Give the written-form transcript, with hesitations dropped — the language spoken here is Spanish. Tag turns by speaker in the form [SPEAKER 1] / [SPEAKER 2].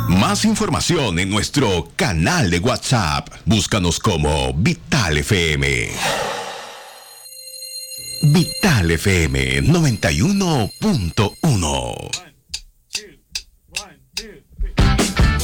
[SPEAKER 1] Más información en nuestro canal de WhatsApp. Búscanos como Vital FM. Vital FM 91.1.